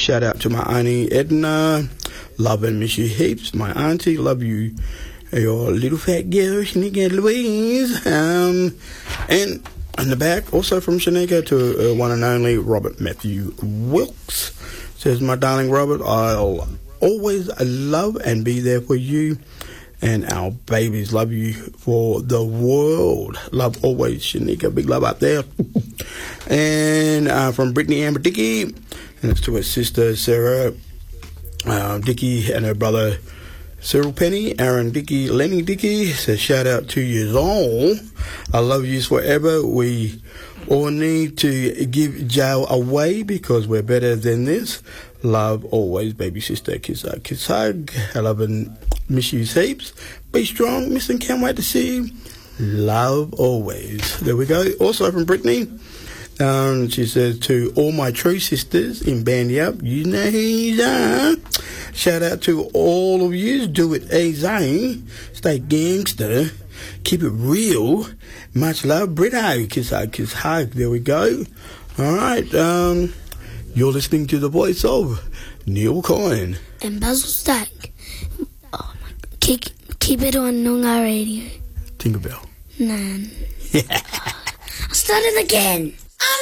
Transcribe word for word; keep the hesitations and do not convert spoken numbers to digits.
shout out to my auntie Edna. Love and miss you heaps. My auntie, love you. Your little fat girl, Shanika Louise. Um, and in the back, also from Shanika to uh, one and only Robert Matthew Wilkes. Says, my darling Robert, I'll always love and be there for you. And our babies love you for the world. Love always, Shanika. Big love out there. And uh, from Brittany Amber Dickey. And it's to her sister, Sarah uh, Dickey, and her brother, Cyril Penny. Aaron Dickey, Lenny Dickey. Says, shout out to you all. I love yous forever. We all need to give jail away because we're better than this. Love always, baby sister. Kiss hug, kiss hug. I love and miss you heaps. Be strong, miss, and can't wait to see you. Love always. There we go. Also from Brittany. Um, she says, to all my true sisters in Bandy Up, you know who you are. Shout out to all of you. Do it easy. Stay gangster. Keep it real. Much love, Britto. Kiss hug, kiss hug. There we go. All right. Um, you're listening to the voice of Neil Coyne and Basil Stack. Oh my! Keep keep it on Noongar Radio. Tinkerbell. Nan. Yeah. I'll start it again.